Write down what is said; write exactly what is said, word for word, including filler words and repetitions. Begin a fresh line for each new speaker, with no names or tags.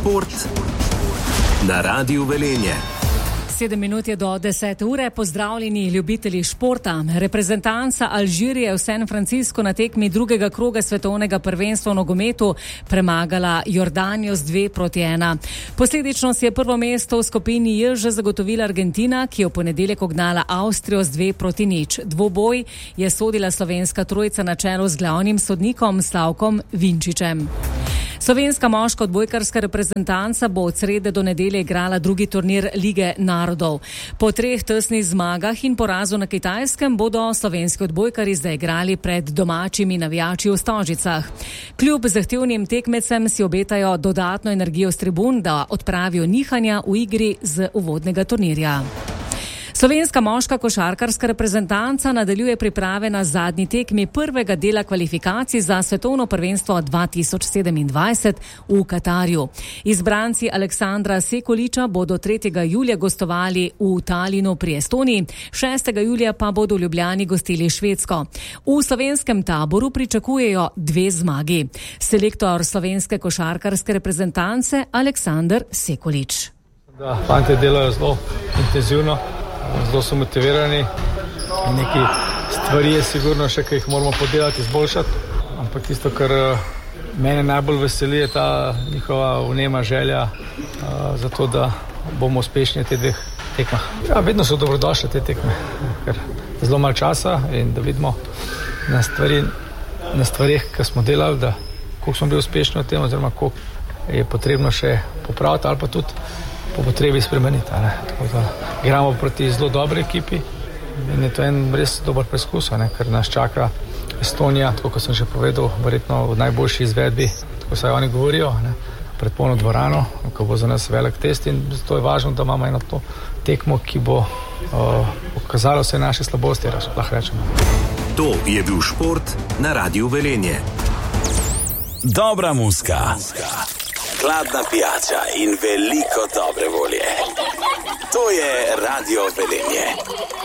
šport na Radiu Velenje.
Sedem minut je do desete ure. Pozdravljeni ljubitelji športa. Reprezentanca Alžirije v San Franciscu na tekmi drugega kroga svetovnega prvenstva v nogometu premagala Jordanijo z dve proti ena. Posledično si je prvo mesto v skupini J že zagotovila Argentina, ki je v ponedeljek ognala Avstrijo z dve proti nič. Dvoboj je sodila slovenska trojica na čelu z glavnim sodnikom Slavkom Vinčičem. Slovenska moška odbojkarska reprezentanca bo od srede do nedelje igrala drugi turnir Lige narodov. Po treh tesnih zmagah in porazu na Kitajskem bodo slovenski odbojkari zdaj igrali pred domačimi navijači v Stožicah. Kljub zahtevnim tekmecem si obetajo dodatno energijo s tribun, da odpravijo nihanja v igri z uvodnega turnirja. Slovenska moška košarkarska reprezentanca nadaljuje priprave na zadnji tekmi prvega dela kvalifikacij za svetovno prvenstvo dva tisoč sedemindvajset v Katarju. Izbranci Aleksandra Sekuliča bodo tretjega julija gostovali v Talinu pri Estoniji, šestega julija pa bodo v Ljubljani gostili Švedsko. V slovenskem taboru pričakujejo dve zmagi. Selektor slovenske košarkarske reprezentance Aleksandar Sekulič.
Da, fante delajo zelo intenzivno. Zelo so motivirani, neki stvari je sigurno še, ki jih moramo podelati, izboljšati, ampak tisto, kar mene najbolj veseli, je ta njihova vnema želja uh, za to, da bomo uspešni v teh dveh tekmah. Ja, vedno so dobrodošle te tekme, ker je zelo malo časa in da vidimo na, stvari, na stvarih, ki smo delali, da koliko smo bili uspešni v tem, oziroma koliko je potrebno še popraviti ali pa tudi po potrebi spremeniti. Tako da igramo proti zelo dobri ekipi in je to en res dober preskus, ker nas čaka Estonija, tako kot sem že povedal, verjetno v najboljši izvedbi, tako se oni govorijo, ne, pred polno dvorano, ko bo za nas velik test in zato je važno, da imamo eno to tekmo, ki bo uh, pokazalo vse naše slabosti, lahko rečemo.
To je bil šport na Radiu Velenje.
Dobra muzika, hladna pijača in veliko dobre volje. To je Radio Velenje.